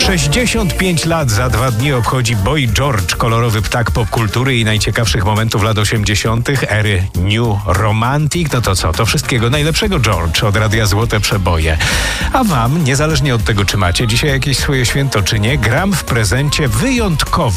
65 lat za 2 dni obchodzi Boy George, kolorowy ptak popkultury i najciekawszych momentów lat 80., ery New Romantic. No to co? To wszystkiego najlepszego, George, od Radia Złote Przeboje. A wam, niezależnie od tego, czy macie dzisiaj jakieś swoje święto, czy nie, gram w prezencie wyjątkowo